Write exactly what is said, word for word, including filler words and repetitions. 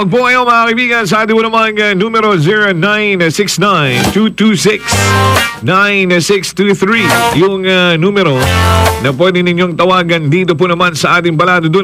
Tawag po kayo mga kaibigan sa ating namang uh, numero zero nine six nine, two two six, nine six two three. Yung uh, numero na pwede ninyong tawagan dito po naman sa ating balado doon.